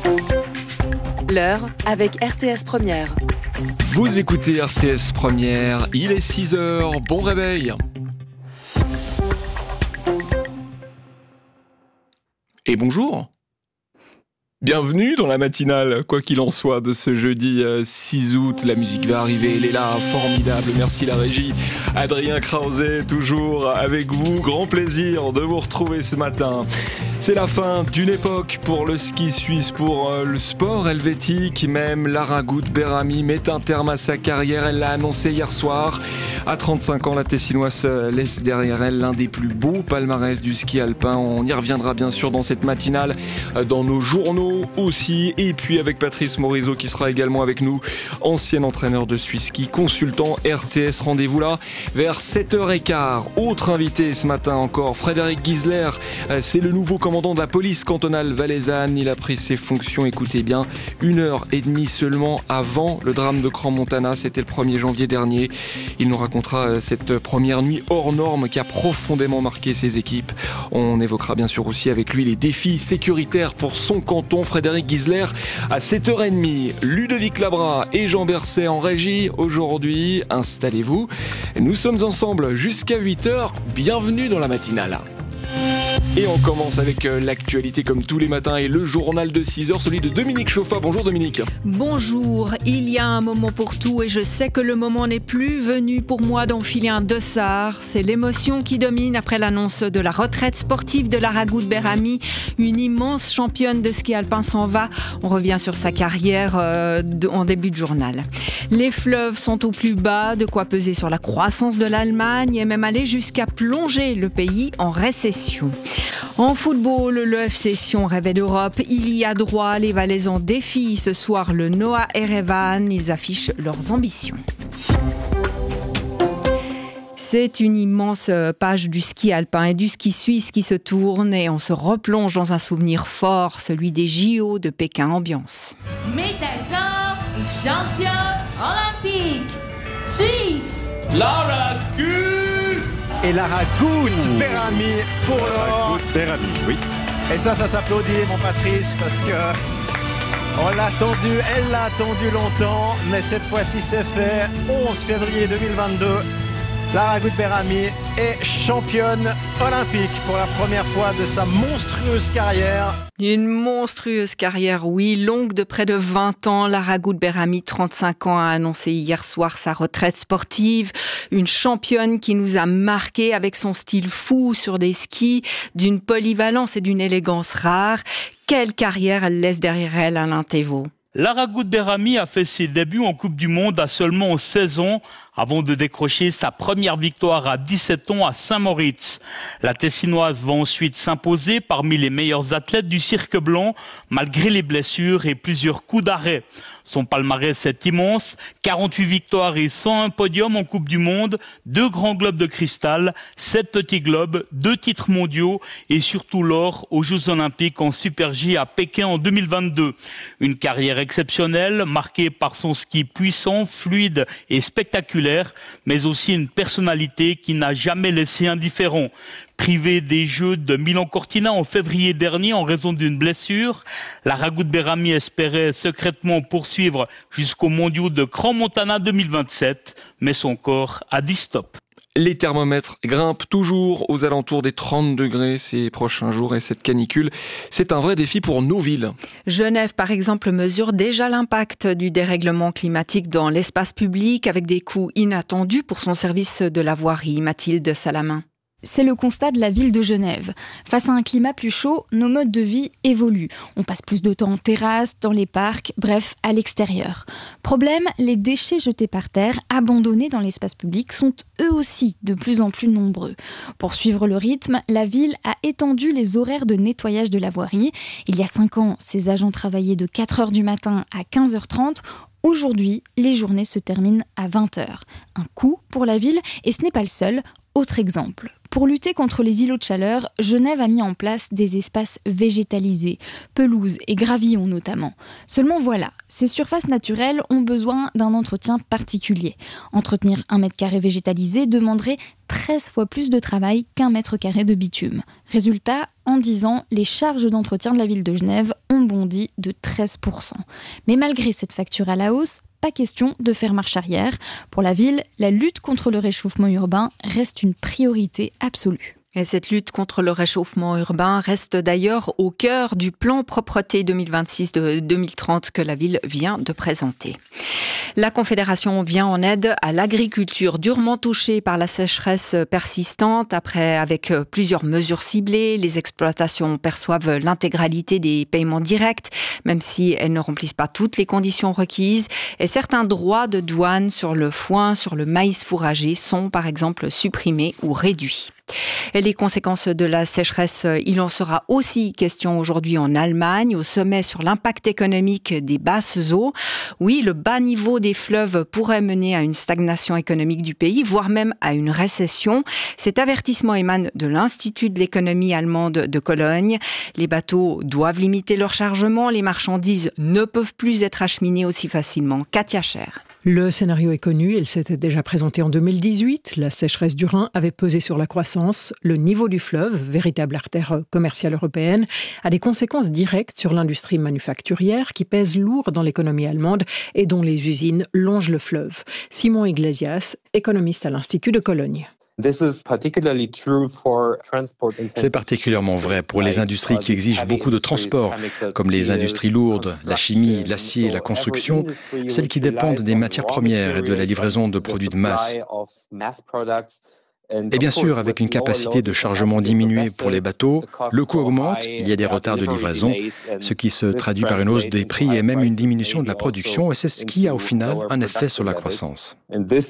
L'heure avec RTS Première. Vous écoutez RTS Première, il est 6h, bon réveil. Et bonjour. Bienvenue dans la matinale, quoi qu'il en soit, de ce jeudi 6 août. La musique va arriver, elle est là, formidable. Merci la régie. Adrien Krause, toujours avec vous. Grand plaisir de vous retrouver ce matin. C'est la fin d'une époque pour le ski suisse, pour le sport helvétique. Même Lara Gut-Berami met un terme à sa carrière. Elle l'a annoncé hier soir. À 35 ans, la Tessinoise laisse derrière elle l'un des plus beaux palmarès du ski alpin. On y reviendra bien sûr dans cette matinale, dans nos journaux aussi. Et puis avec Patrice Morisot qui sera également avec nous, ancien entraîneur de Swiss Ski, consultant RTS. Rendez-vous là vers 7h15. Autre invité ce matin encore, Frédéric Gisler. C'est le nouveau commandant de la police cantonale valaisanne. Il a pris ses fonctions, écoutez bien, 1h30 seulement avant le drame de Crans-Montana. C'était le 1er janvier dernier. Il nous racontera cette première nuit hors norme qui a profondément marqué ses équipes. On évoquera bien sûr aussi avec lui les défis sécuritaires pour son canton. Frédéric Gisler à 7h30. Ludovic Labra et Jean Berset en régie aujourd'hui. Installez-vous. Nous sommes ensemble jusqu'à 8h. Bienvenue dans la matinale. Et on commence avec l'actualité comme tous les matins et le journal de 6h, celui de Dominique Chauffa. Bonjour Dominique. Bonjour, il y a un moment pour tout et je sais que le moment n'est plus venu pour moi d'enfiler un dossard. C'est l'émotion qui domine après l'annonce de la retraite sportive de Lara Gut-Berami. Une immense championne de ski alpin s'en va. On revient sur sa carrière en début de journal. Les fleuves sont au plus bas, de quoi peser sur la croissance de l'Allemagne et même aller jusqu'à plonger le pays en récession. En football, le FC Sion rêvait d'Europe. Il y a droit. Les Valaisans défient ce soir le Noah Erevan. Ils affichent leurs ambitions. C'est une immense page du ski alpin et du ski suisse qui se tourne et on se replonge dans un souvenir fort, celui des JO de Pékin Ambiance. Médaille d'or et championne olympique Suisse. Lara Gut et Lara Gut-Berami pour l'or. Gut-Berami, oui. Et ça s'applaudit mon Patrice parce que on l'a attendu, elle l'a attendu longtemps, mais cette fois-ci c'est fait. 11 février 2022, Lara Gut-Berami est championne olympique pour la première fois de sa monstrueuse carrière. Une monstrueuse carrière, oui, longue de près de 20 ans. Lara Gut-Berami, 35 ans, a annoncé hier soir sa retraite sportive. Une championne qui nous a marqué avec son style fou sur des skis, d'une polyvalence et d'une élégance rare. Quelle carrière elle laisse derrière elle, Alain Thévault. Lara Gut-Berami a fait ses débuts en Coupe du Monde à seulement 16 ans avant de décrocher sa première victoire à 17 ans à Saint-Moritz. La Tessinoise va ensuite s'imposer parmi les meilleurs athlètes du cirque blanc malgré les blessures et plusieurs coups d'arrêt. Son palmarès est immense, 48 victoires et 101 podiums en Coupe du Monde, 2 grands globes de cristal, 7 petits globes, 2 titres mondiaux et surtout l'or aux Jeux Olympiques en Super J à Pékin en 2022. Une carrière exceptionnelle marquée par son ski puissant, fluide et spectaculaire, mais aussi une personnalité qui n'a jamais laissé indifférent. Privée des Jeux de Milan-Cortina en février dernier en raison d'une blessure, Lara Gut-Berami espérait secrètement poursuivre jusqu'aux mondiaux de Crans-Montana 2027, mais son corps a dit stop. Les thermomètres grimpent toujours aux alentours des 30 degrés ces prochains jours et cette canicule, c'est un vrai défi pour nos villes. Genève, par exemple, mesure déjà l'impact du dérèglement climatique dans l'espace public avec des coûts inattendus pour son service de la voirie. Mathilde Salamin. C'est le constat de la ville de Genève. Face à un climat plus chaud, nos modes de vie évoluent. On passe plus de temps en terrasse, dans les parcs, bref, à l'extérieur. Problème, les déchets jetés par terre, abandonnés dans l'espace public, sont eux aussi de plus en plus nombreux. Pour suivre le rythme, la ville a étendu les horaires de nettoyage de la voirie. Il y a 5 ans, ses agents travaillaient de 4h du matin à 15h30. Aujourd'hui, les journées se terminent à 20h. Un coût pour la ville, et ce n'est pas le seul. Autre exemple, Pour lutter contre les îlots de chaleur, Genève a mis en place des espaces végétalisés, pelouses et gravillons notamment. Seulement voilà, ces surfaces naturelles ont besoin d'un entretien particulier. Entretenir un mètre carré végétalisé demanderait 13 fois plus de travail qu'un mètre carré de bitume. Résultat, en 10 ans, les charges d'entretien de la ville de Genève ont bondi de 13%. Mais malgré cette facture à la hausse, pas question de faire marche arrière. Pour la ville, la lutte contre le réchauffement urbain reste une priorité absolue. Et cette lutte contre le réchauffement urbain reste d'ailleurs au cœur du plan propreté 2026-2030 que la ville vient de présenter. La Confédération vient en aide à l'agriculture durement touchée par la sécheresse persistante. Avec plusieurs mesures ciblées, les exploitations perçoivent l'intégralité des paiements directs, même si elles ne remplissent pas toutes les conditions requises. Et certains droits de douane sur le foin, sur le maïs fourragé sont par exemple supprimés ou réduits. Et les conséquences de la sécheresse, il en sera aussi question aujourd'hui en Allemagne, au sommet sur l'impact économique des basses eaux. Oui, le bas niveau des fleuves pourrait mener à une stagnation économique du pays, voire même à une récession. Cet avertissement émane de l'Institut de l'économie allemande de Cologne. Les bateaux doivent limiter leur chargement, les marchandises ne peuvent plus être acheminées aussi facilement. Katia Scher. Le scénario est connu, il s'était déjà présenté en 2018. La sécheresse du Rhin avait pesé sur la croissance. Le niveau du fleuve, véritable artère commerciale européenne, a des conséquences directes sur l'industrie manufacturière qui pèse lourd dans l'économie allemande et dont les usines longent le fleuve. Simon Iglesias, économiste à l'Institut de Cologne. C'est particulièrement vrai pour les industries qui exigent beaucoup de transport, comme les industries lourdes, la chimie, l'acier, la construction, celles qui dépendent des matières premières et de la livraison de produits de masse. Et bien sûr, avec une capacité de chargement diminuée pour les bateaux, le coût augmente, il y a des retards de livraison, ce qui se traduit par une hausse des prix et même une diminution de la production, et c'est ce qui a au final un effet sur la croissance.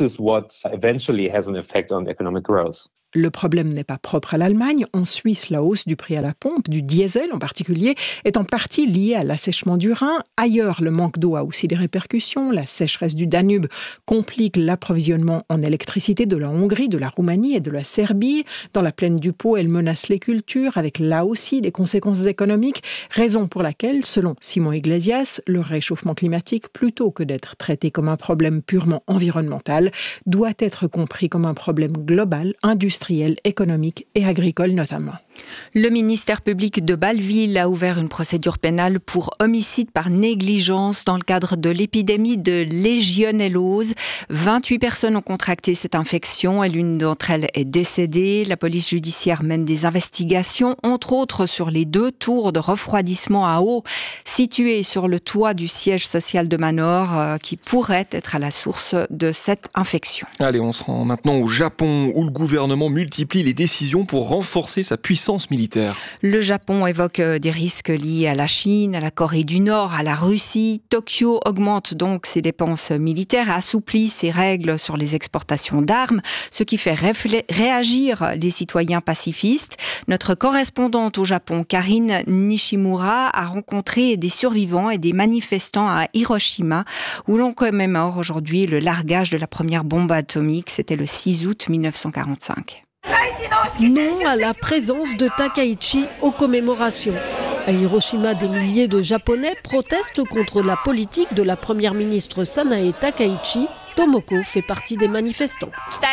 Le problème n'est pas propre à l'Allemagne. En Suisse, la hausse du prix à la pompe, du diesel en particulier, est en partie liée à l'assèchement du Rhin. Ailleurs, le manque d'eau a aussi des répercussions. La sécheresse du Danube complique l'approvisionnement en électricité de la Hongrie, de la Roumanie et de la Serbie. Dans la plaine du Pô, elle menace les cultures, avec là aussi des conséquences économiques, raison pour laquelle, selon Simon Iglesias, le réchauffement climatique, plutôt que d'être traité comme un problème purement environnemental, doit être compris comme un problème global, industriel, économique et agricole notamment. Le ministère public de Bâle-Ville a ouvert une procédure pénale pour homicide par négligence dans le cadre de l'épidémie de légionellose. 28 personnes ont contracté cette infection et l'une d'entre elles est décédée. La police judiciaire mène des investigations, entre autres sur les 2 tours de refroidissement à eau situées sur le toit du siège social de Manor qui pourraient être à la source de cette infection. Allez, on se rend maintenant au Japon où le gouvernement multiplie les décisions pour renforcer sa puissance militaire. Le Japon évoque des risques liés à la Chine, à la Corée du Nord, à la Russie. Tokyo augmente donc ses dépenses militaires et assouplit ses règles sur les exportations d'armes, ce qui fait réagir les citoyens pacifistes. Notre correspondante au Japon, Karine Nishimura, a rencontré des survivants et des manifestants à Hiroshima, où l'on commémore aujourd'hui le largage de la première bombe atomique. C'était le 6 août 1945. Non à la présence de Takaichi aux commémorations. À Hiroshima, des milliers de Japonais protestent contre la politique de la première ministre Sanae Takaichi. Tomoko fait partie des manifestants.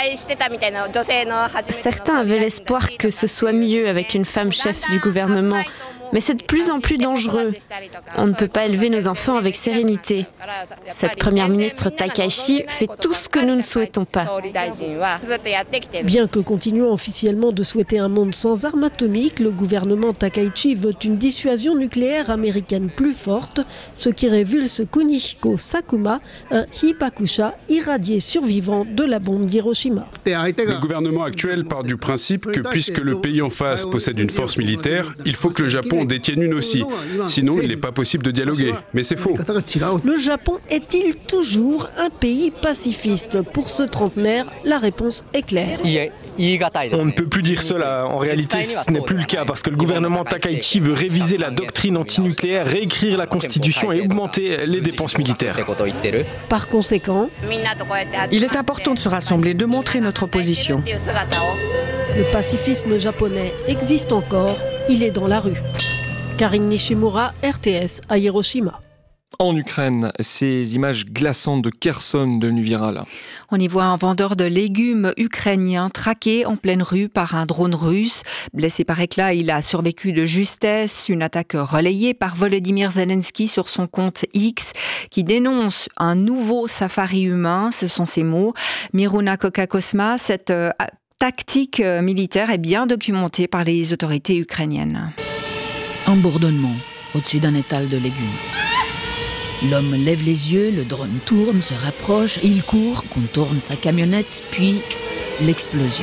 Certains avaient l'espoir que ce soit mieux avec une femme chef du gouvernement. Mais c'est de plus en plus dangereux. On ne peut pas élever nos enfants avec sérénité. Cette première ministre Takaichi fait tout ce que nous ne souhaitons pas. Bien que continuant officiellement de souhaiter un monde sans armes atomiques, le gouvernement Takaichi veut une dissuasion nucléaire américaine plus forte, ce qui révulse Kunihiko Sakuma, un hibakusha irradié survivant de la bombe d'Hiroshima. Le gouvernement actuel part du principe que puisque le pays en face possède une force militaire, il faut que le Japon détienne une aussi. Sinon, il n'est pas possible de dialoguer. Mais c'est faux. Le Japon est-il toujours un pays pacifiste? Pour ce trentenaire, la réponse est claire. On ne peut plus dire cela. En réalité, ce n'est plus le cas parce que le gouvernement Takaichi veut réviser la doctrine antinucléaire, réécrire la constitution et augmenter les dépenses militaires. Par conséquent, il est important de se rassembler, de montrer notre opposition. Le pacifisme japonais existe encore, il est dans la rue. Karine Nishimura, RTS à Hiroshima. En Ukraine, ces images glaçantes de Kherson devenues virales. On y voit un vendeur de légumes ukrainien traqué en pleine rue par un drone russe. Blessé par éclat, il a survécu de justesse. Une attaque relayée par Volodymyr Zelensky sur son compte X qui dénonce un nouveau safari humain. Ce sont ses mots. Miruna Kokakosma, cette tactique militaire est bien documentée par les autorités ukrainiennes. Un bourdonnement au-dessus d'un étal de légumes. L'homme lève les yeux, le drone tourne, se rapproche, il court, contourne sa camionnette, puis l'explosion.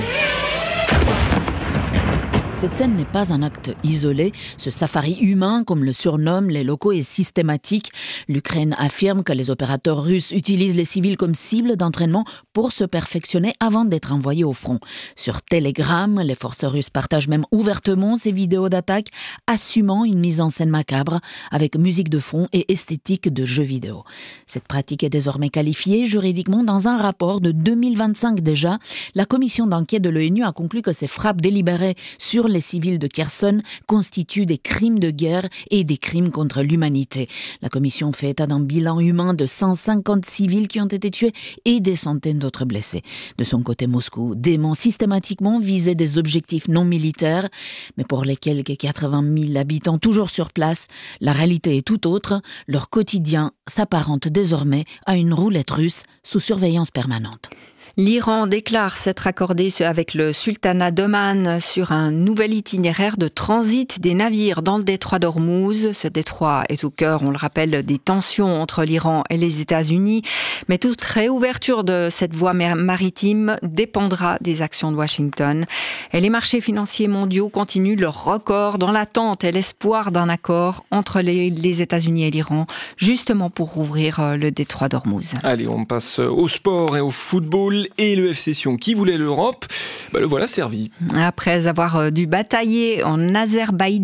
Cette scène n'est pas un acte isolé. Ce safari humain, comme le surnomment les locaux, est systématique. L'Ukraine affirme que les opérateurs russes utilisent les civils comme cible d'entraînement pour se perfectionner avant d'être envoyés au front. Sur Telegram, les forces russes partagent même ouvertement ces vidéos d'attaque, assumant une mise en scène macabre avec musique de fond et esthétique de jeux vidéo. Cette pratique est désormais qualifiée juridiquement dans un rapport de 2025 déjà. La commission d'enquête de l'ONU a conclu que ces frappes délibérées sur les civils de Kherson constituent des crimes de guerre et des crimes contre l'humanité. La commission fait état d'un bilan humain de 150 civils qui ont été tués et des centaines d'autres blessés. De son côté, Moscou dément systématiquement viser des objectifs non militaires, mais pour les quelques 80 000 habitants toujours sur place, la réalité est tout autre. Leur quotidien s'apparente désormais à une roulette russe sous surveillance permanente. L'Iran déclare s'être accordé avec le sultanat d'Oman sur un nouvel itinéraire de transit des navires dans le détroit d'Ormuz. Ce détroit est au cœur, on le rappelle, des tensions entre l'Iran et les États-Unis. Mais toute réouverture de cette voie maritime dépendra des actions de Washington. Et les marchés financiers mondiaux continuent leur record dans l'attente et l'espoir d'un accord entre les États-Unis et l'Iran, justement pour rouvrir le détroit d'Ormuz. Allez, on passe au sport et au football. Et le FC Sion qui voulait l'Europe, le voilà servi. Après avoir dû batailler en Azerbaïdjan,